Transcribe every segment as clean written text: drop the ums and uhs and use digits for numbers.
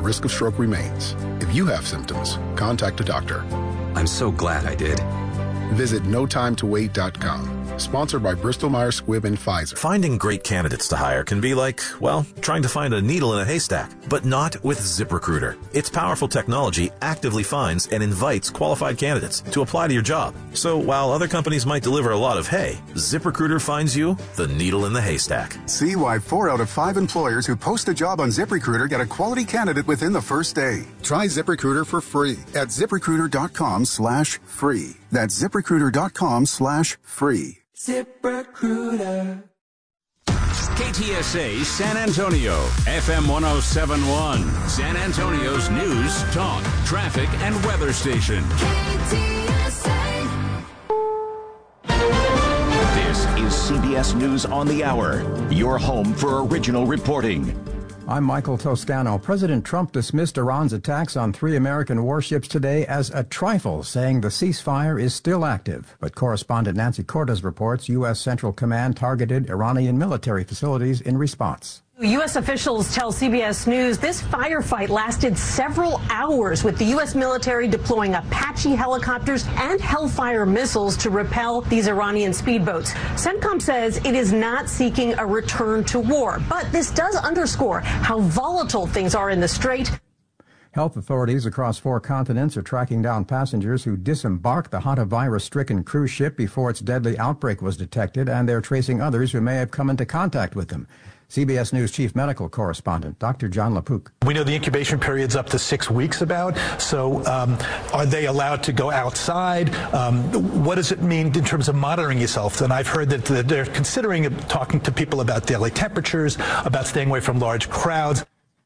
risk of stroke remains. If you have symptoms, contact a doctor. I'm so glad I did. Visit notimetowait.com. Sponsored by Bristol-Myers Squibb and Pfizer. Finding great candidates to hire can be like, well, trying to find a needle in a haystack, but not with ZipRecruiter. Its powerful technology actively finds and invites qualified candidates to apply to your job. So while other companies might deliver a lot of hay, ZipRecruiter finds you the needle in the haystack. See why 4 out of 5 employers who post a job on ZipRecruiter get a quality candidate within the first day. Try ZipRecruiter for free at ZipRecruiter.com/free. That's ZipRecruiter.com/free. ZipRecruiter. KTSA San Antonio, FM 107.1, San Antonio's news, talk, traffic, and weather station. KTSA. This is CBS News on the Hour, your home for original reporting. I'm Michael Toscano. President Trump dismissed Iran's attacks on 3 American warships today as a trifle, saying the ceasefire is still active. But correspondent Nancy Cordes reports U.S. Central Command targeted Iranian military facilities in response. U.S. officials tell CBS News this firefight lasted several hours, with the U.S. military deploying Apache helicopters and Hellfire missiles to repel these Iranian speedboats. CENTCOM says it is not seeking a return to war, but this does underscore how volatile things are in the Strait. Health authorities across 4 continents are tracking down passengers who disembarked the hantavirus-stricken cruise ship before its deadly outbreak was detected, and they're tracing others who may have come into contact with them. CBS News Chief Medical Correspondent Dr. John LaPook. We know the incubation period's up to 6 weeks about, so are they allowed to go outside? What does it mean in terms of monitoring yourself? And I've heard that they're considering talking to people about daily temperatures, about staying away from large crowds.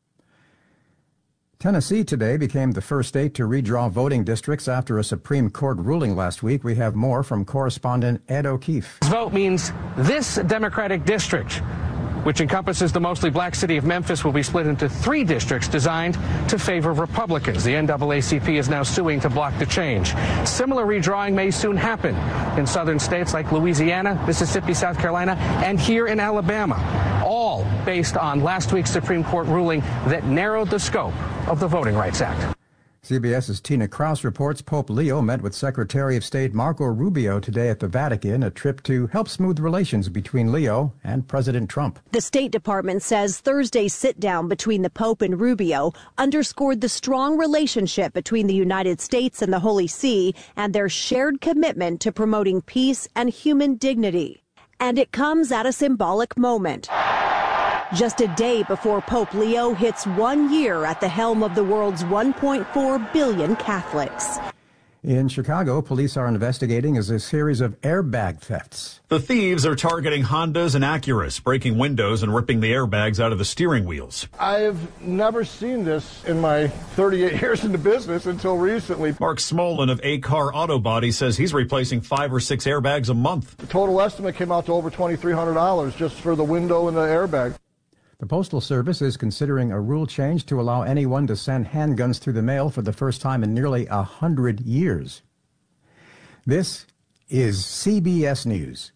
Tennessee today became the first state to redraw voting districts after a Supreme Court ruling last week. We have more from correspondent Ed O'Keefe. This vote means this Democratic district, which encompasses the mostly black city of Memphis, will be split into 3 districts designed to favor Republicans. The NAACP is now suing to block the change. Similar redrawing may soon happen in southern states like Louisiana, Mississippi, South Carolina, and here in Alabama, all based on last week's Supreme Court ruling that narrowed the scope of the Voting Rights Act. CBS's Tina Kraus reports Pope Leo met with Secretary of State Marco Rubio today at the Vatican, a trip to help smooth relations between Leo and President Trump. The State Department says Thursday's sit-down between the Pope and Rubio underscored the strong relationship between the United States and the Holy See and their shared commitment to promoting peace and human dignity. And it comes at a symbolic moment. Just a day before Pope Leo hits 1 year at the helm of the world's 1.4 billion Catholics. In Chicago, police are investigating a series of airbag thefts. The thieves are targeting Hondas and Acuras, breaking windows and ripping the airbags out of the steering wheels. I've never seen this in my 38 years in the business until recently. Mark Smolin of A-Car Auto Body says he's replacing 5 or 6 airbags a month. The total estimate came out to over $2,300 just for the window and the airbag. The Postal Service is considering a rule change to allow anyone to send handguns through the mail for the first time in nearly 100 years. This is CBS News.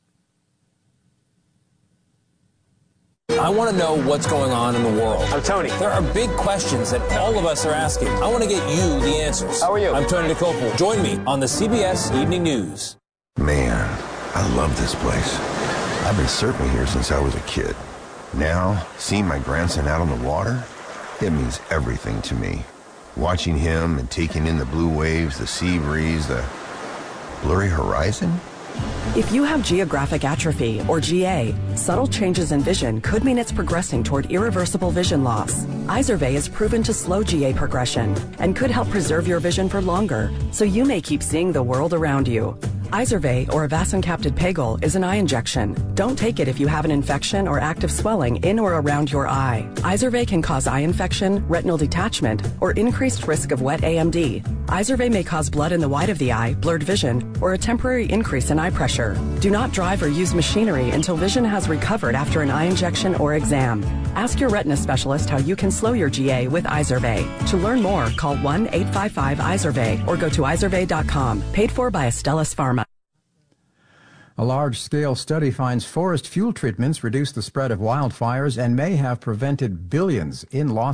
I want to know what's going on in the world. I'm Tony. There are big questions that all of us are asking. I want to get you the answers. How are you? I'm Tony DeCopel. Join me on the CBS Evening News. Man, I love this place. I've been surfing here since I was a kid. Now, seeing my grandson out on the water, it means everything to me. Watching him and taking in the blue waves, the sea breeze, the blurry horizon. If you have geographic atrophy, or GA, subtle changes in vision could mean it's progressing toward irreversible vision loss. Izervay is proven to slow GA progression and could help preserve your vision for longer, so you may keep seeing the world around you. Izervay, or avacincaptad pegol, is an eye injection. Don't take it if you have an infection or active swelling in or around your eye. Izervay can cause eye infection, retinal detachment, or increased risk of wet AMD. Izervay may cause blood in the white of the eye, blurred vision, or a temporary increase in eye pressure. Do not drive or use machinery until vision has recovered after an eye injection or exam. Ask your retina specialist how you can slow your GA with Izervay. To learn more, call 1-855-IZERVAY or go to izervay.com. Paid for by Astellas Pharma. A large-scale study finds forest fuel treatments reduce the spread of wildfires and may have prevented billions in losses.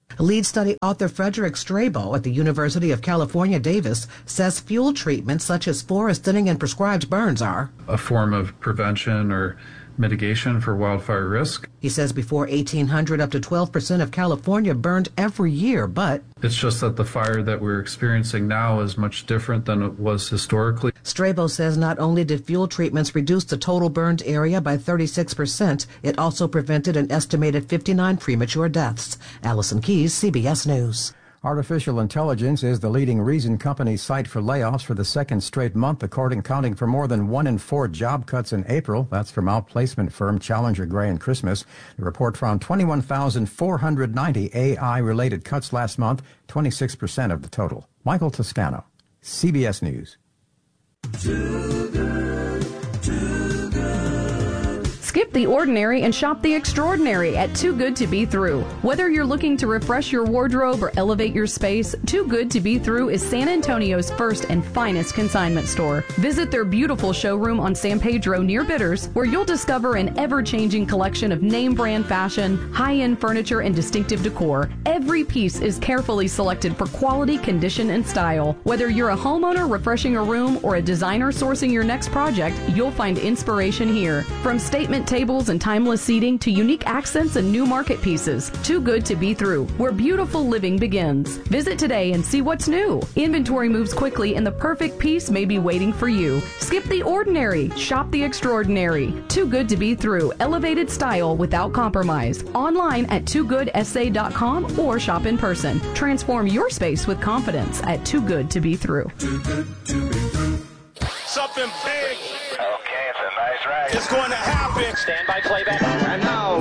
Lead study author Frederick Strabo at the University of California, Davis, says fuel treatments such as forest thinning and prescribed burns are a form of prevention or mitigation for wildfire risk. He says before 1800, up to 12% of California burned every year, but it's just that the fire that we're experiencing now is much different than it was historically. Strabo says not only did fuel treatments reduce the total burned area by 36%, it also prevented an estimated 59 premature deaths. Allison Keyes, CBS News. Artificial intelligence is the leading reason companies cite for layoffs for the second straight month, counting for more than 1 in 4 job cuts in April. That's from outplacement firm Challenger Gray and Christmas. The report found 21,490 AI-related cuts last month, 26% of the total. Michael Toscano, CBS News. Too good, too good. Skip the ordinary and shop the extraordinary at Too Good to Be Through. Whether you're looking to refresh your wardrobe or elevate your space, Too Good to Be Through is San Antonio's first and finest consignment store. Visit their beautiful showroom on San Pedro near Bitters, where you'll discover an ever-changing collection of name-brand fashion, high-end furniture, and distinctive decor. Every piece is carefully selected for quality, condition, and style. Whether you're a homeowner refreshing a room or a designer sourcing your next project, you'll find inspiration here. From statement tables and timeless seating to unique accents and new market pieces. Too Good to Be Through, where beautiful living begins. Visit today and see what's new. Inventory moves quickly and the perfect piece may be waiting for you. Skip the ordinary, shop the extraordinary. Too Good to Be Through, elevated style without compromise. Online at toogoodsA.com or shop in person. Transform your space with confidence at Too Good to Be Through. Too good to be through. Something big. Okay, it's a nice ride. It's going to happen. Stand by playback. And now,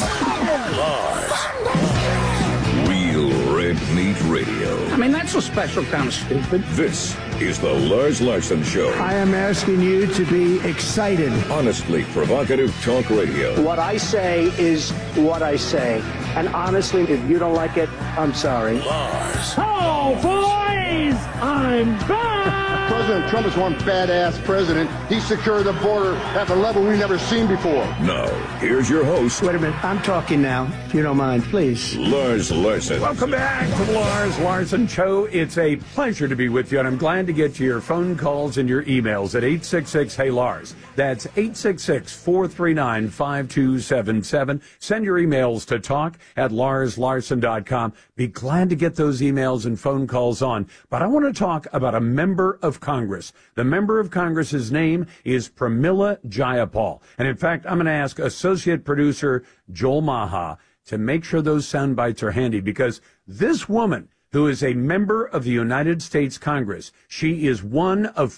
Lars. Real Red Meat Radio. I mean, that's a special kind of stupid. This is the Lars Larson Show. I am asking you to be excited. Honestly provocative talk radio. What I say is what I say. And honestly, if you don't like it, I'm sorry. Lars. Oh, boys! I'm back! President Trump is one badass president. He secured the border at a level we've never seen before. Now, here's your host. Wait a minute. I'm talking now, if you don't mind, please. Lars Larson. Welcome back to the Lars Larson Show. It's a pleasure to be with you, and I'm glad to get to your phone calls and your emails at 866-HEY-LARS. That's 866-439-5277. Send your emails to talk@LarsLarson.com. Be glad to get those emails and phone calls on. But I want to talk about a member of Congress. The member of Congress's name is Pramila Jayapal. And in fact, I'm going to ask associate producer Joel Maha to make sure those sound bites are handy, because this woman, who is a member of the United States Congress, she is one of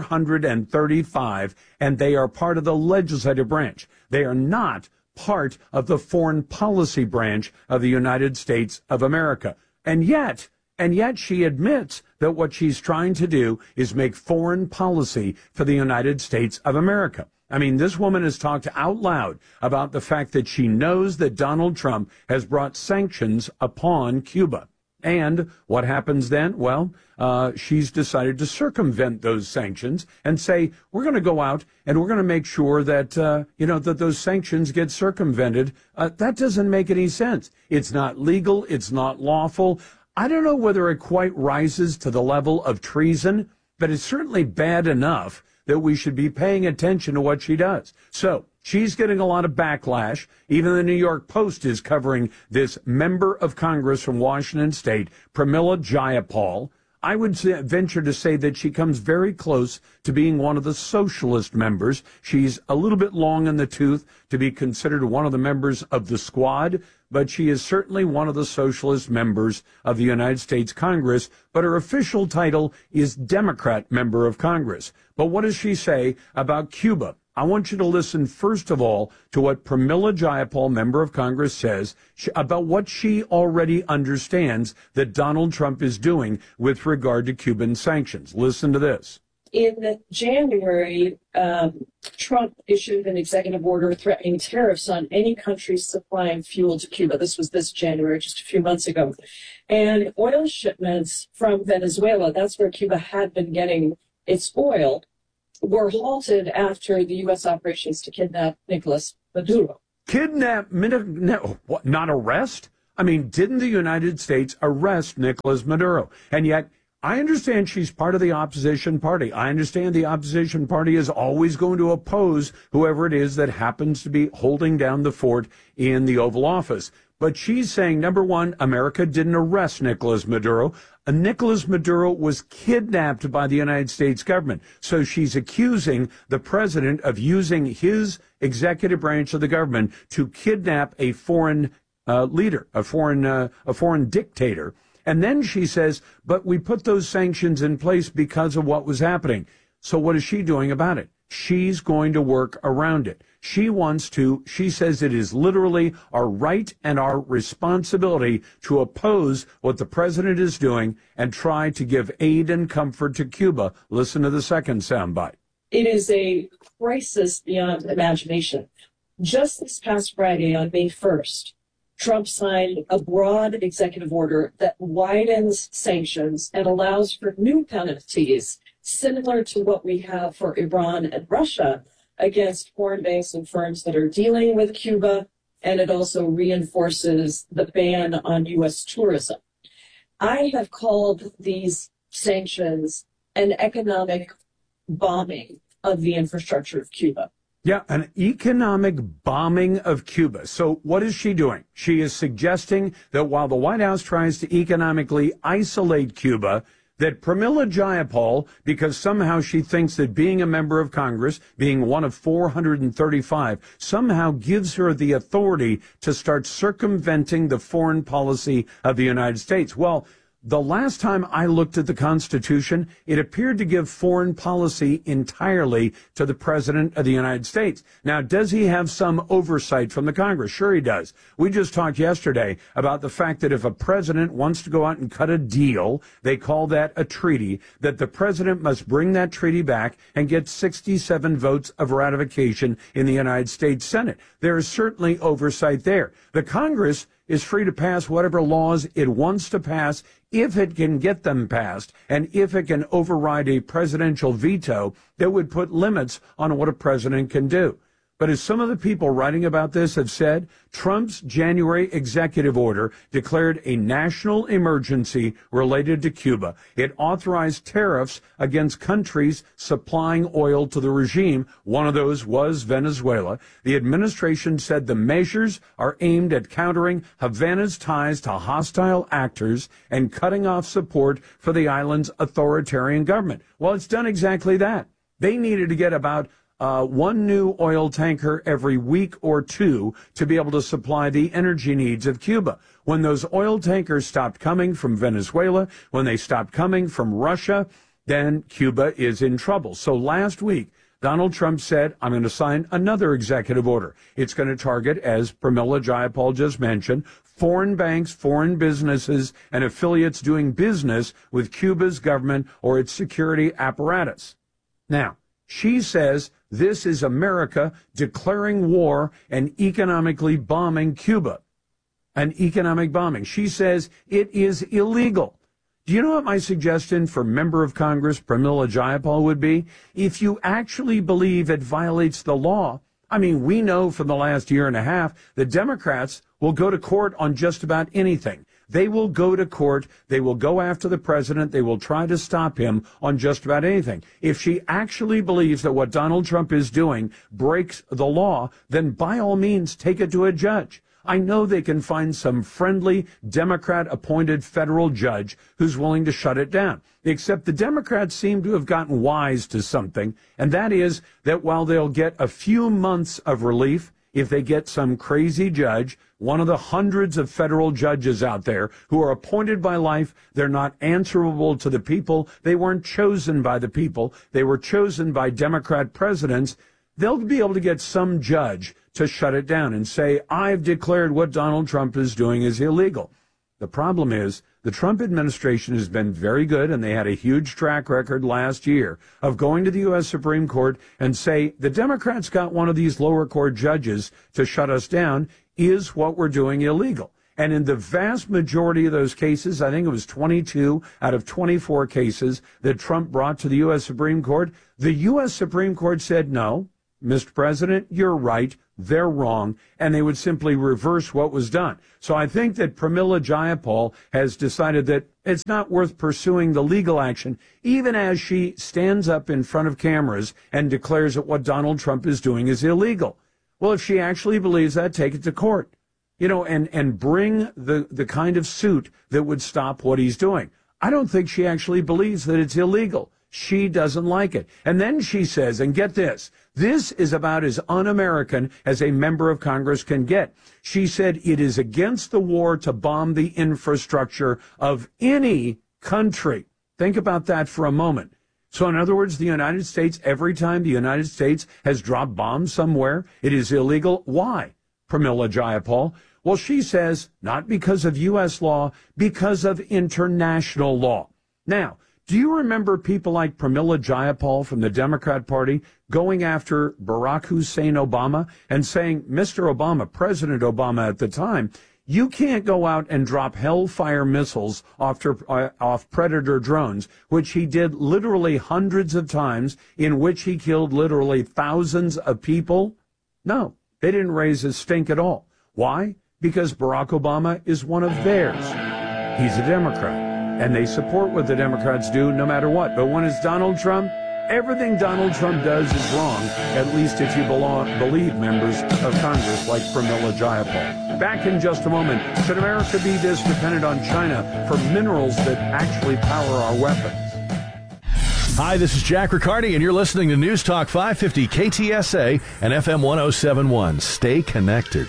435, and they are part of the legislative branch. They are not part of the foreign policy branch of the United States of America. And yet she admits that what she's trying to do is make foreign policy for the United States of America. I mean, this woman has talked out loud about the fact that she knows that Donald Trump has brought sanctions upon Cuba. And what happens then? Well, she's decided to circumvent those sanctions and say, we're going to go out and we're going to make sure that, that those sanctions get circumvented. That doesn't make any sense. It's not legal. It's not lawful. I don't know whether it quite rises to the level of treason, but it's certainly bad enough that we should be paying attention to what she does. So she's getting a lot of backlash. Even the New York Post is covering this member of Congress from Washington State, Pramila Jayapal. I would venture to say that she comes very close to being one of the socialist members. She's a little bit long in the tooth to be considered one of the members of the squad, but she is certainly one of the socialist members of the United States Congress, but her official title is Democrat member of Congress. But what does she say about Cuba? I want you to listen, first of all, to what Pramila Jayapal, member of Congress, says about what she already understands that Donald Trump is doing with regard to Cuban sanctions. Listen to this. In January, Trump issued an executive order threatening tariffs on any country supplying fuel to Cuba. This was this January, just a few months ago. And oil shipments from Venezuela, that's where Cuba had been getting its oil, were halted after the U.S. operations to kidnap Nicolas Maduro. Kidnap? What, not arrest? I mean, didn't the United States arrest Nicolas Maduro? And yet, I understand she's part of the opposition party. I understand the opposition party is always going to oppose whoever it is that happens to be holding down the fort in the Oval Office. But she's saying, number one, America didn't arrest Nicolas Maduro. Nicolas Maduro was kidnapped by the United States government. So she's accusing the president of using his executive branch of the government to kidnap a foreign leader, a foreign dictator. And then she says, but we put those sanctions in place because of what was happening. So what is she doing about it? She's going to work around it. She says it is literally our right and our responsibility to oppose what the president is doing and try to give aid and comfort to Cuba. Listen to the second soundbite. It is a crisis beyond imagination. Just this past Friday on May 1st, Trump signed a broad executive order that widens sanctions and allows for new penalties similar to what we have for Iran and Russia against foreign banks and firms that are dealing with Cuba, and it also reinforces the ban on U.S. tourism. I have called these sanctions an economic bombing of the infrastructure of Cuba. Yeah, an economic bombing of Cuba. So what is she doing? She is suggesting that while the White House tries to economically isolate Cuba, that Pramila Jayapal, because somehow she thinks that being a member of Congress, being one of 435, somehow gives her the authority to start circumventing the foreign policy of the United States. Well, the last time I looked at the Constitution, it appeared to give foreign policy entirely to the President of the United States. Now, does he have some oversight from the Congress? Sure he does. We just talked yesterday about the fact that if a president wants to go out and cut a deal, they call that a treaty, that the president must bring that treaty back and get 67 votes of ratification in the United States Senate. There is certainly oversight there. The Congress is free to pass whatever laws it wants to pass if it can get them passed and if it can override a presidential veto that would put limits on what a president can do. But as some of the people writing about this have said, Trump's January executive order declared a national emergency related to Cuba. It authorized tariffs against countries supplying oil to the regime. One of those was Venezuela. The administration said the measures are aimed at countering Havana's ties to hostile actors and cutting off support for the island's authoritarian government. Well, it's done exactly that. They needed to get about one new oil tanker every week or two to be able to supply the energy needs of Cuba. When those oil tankers stopped coming from Venezuela, when they stopped coming from Russia, then Cuba is in trouble. So last week, Donald Trump said, I'm going to sign another executive order. It's going to target, as Pramila Jayapal just mentioned, foreign banks, foreign businesses, and affiliates doing business with Cuba's government or its security apparatus. Now, she says this is America declaring war and economically bombing Cuba. An economic bombing. She says it is illegal. Do you know what my suggestion for Member of Congress Pramila Jayapal would be? If you actually believe it violates the law, I mean, we know from the last year and a half that Democrats will go to court on just about anything. They will go to court. They will go after the president. They will try to stop him on just about anything. If she actually believes that what Donald Trump is doing breaks the law, then by all means, take it to a judge. I know they can find some friendly Democrat-appointed federal judge who's willing to shut it down. Except the Democrats seem to have gotten wise to something, and that is that while they'll get a few months of relief, if they get some crazy judge, one of the hundreds of federal judges out there who are appointed by life, they're not answerable to the people. They weren't chosen by the people. They were chosen by Democrat presidents. They'll be able to get some judge to shut it down and say, I've declared what Donald Trump is doing is illegal. The problem is the Trump administration has been very good, and they had a huge track record last year of going to the U.S. Supreme Court and say, the Democrats got one of these lower court judges to shut us down. Is what we're doing illegal? And in the vast majority of those cases, I think it was 22 out of 24 cases that Trump brought to the U.S. Supreme Court, the U.S. Supreme Court said no. Mr. President, you're right, they're wrong, and they would simply reverse what was done. So I think that Pramila Jayapal has decided that it's not worth pursuing the legal action, even as she stands up in front of cameras and declares that what Donald Trump is doing is illegal. Well, if she actually believes that, take it to court, and bring the kind of suit that would stop what he's doing. I don't think she actually believes that it's illegal. She doesn't like it. And then she says, and get this is about as un-American as a member of Congress can get. She said it is against the war to bomb the infrastructure of any country. Think about that for a moment. So in other words, the United States, every time the United States has dropped bombs somewhere, it is illegal. Why? Pramila Jayapal. Well, she says not because of U.S. law, because of international law. Now, do you remember people like Pramila Jayapal from the Democrat Party going after Barack Hussein Obama and saying, Mr. Obama, President Obama at the time, you can't go out and drop Hellfire missiles off Predator drones, which he did literally hundreds of times, in which he killed literally thousands of people? No, they didn't raise a stink at all. Why? Because Barack Obama is one of theirs. He's a Democrat. And they support what the Democrats do no matter what. But when it's Donald Trump, everything Donald Trump does is wrong, at least if you believe members of Congress like Pramila Jayapal. Back in just a moment. Should America be this dependent on China for minerals that actually power our weapons? Hi, this is Jack Riccardi, and you're listening to News Talk 550 KTSA and FM 1071. Stay connected.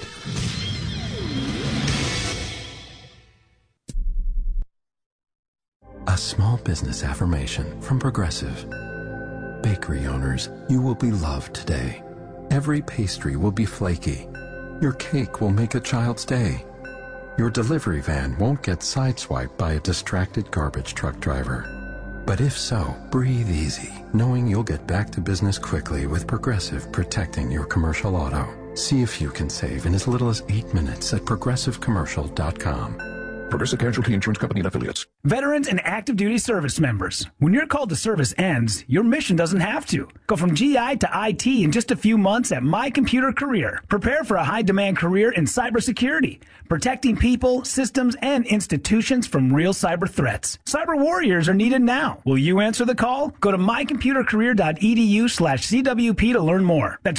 A small business affirmation from Progressive. Bakery owners, you will be loved today. Every pastry will be flaky. Your cake will make a child's day. Your delivery van won't get sideswiped by a distracted garbage truck driver. But if so, breathe easy, knowing you'll get back to business quickly with Progressive protecting your commercial auto. See if you can save in as little as 8 minutes at progressivecommercial.com. Progressive Casualty Insurance Company and Affiliates. Veterans and active duty service members. When your call to service ends, your mission doesn't have to. Go from GI to IT in just a few months at My Computer Career. Prepare for a high-demand career in cybersecurity, protecting people, systems, and institutions from real cyber threats. Cyber warriors are needed now. Will you answer the call? Go to mycomputercareer.edu/CWP to learn more. That's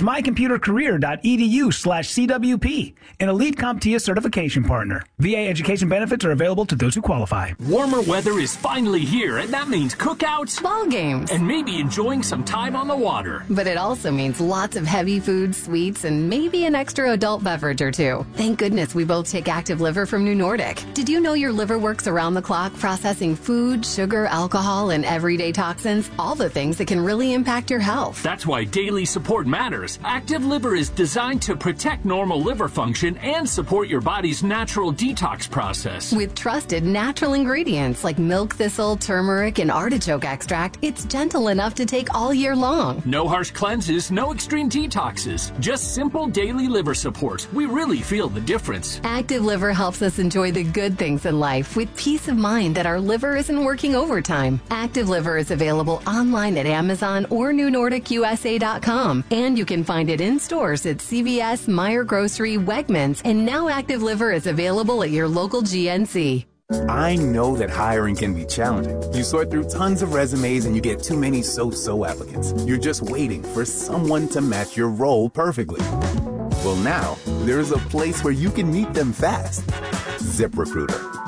mycomputercareer.edu/CWP. An elite CompTIA certification partner. VA education benefits are available to those who qualify. Warmer weather is finally here, and that means cookouts, ball games, and maybe enjoying some time on the water. But it also means lots of heavy food, sweets, and maybe an extra adult beverage or two. Thank goodness we both take Active Liver from New Nordic. Did you know your liver works around the clock processing food, sugar, alcohol, and everyday toxins? All the things that can really impact your health. That's why daily support matters. Active Liver is designed to protect normal liver function and support your body's natural detox process. With trusted natural ingredients like milk thistle, turmeric, and artichoke extract, it's gentle enough to take all year long. No harsh cleanses, no extreme detoxes, just simple daily liver support. We really feel the difference. Active Liver helps us enjoy the good things in life with peace of mind that our liver isn't working overtime. Active Liver is available online at Amazon or NewNordicUSA.com, and you can find it in stores at CVS, Meijer Grocery, Wegmans, and now Active Liver is available at your local GNC. I know that hiring can be challenging. You sort through tons of resumes and you get too many so-so applicants. You're just waiting for someone to match your role perfectly. Well, now, there's a place where you can meet them fast. ZipRecruiter.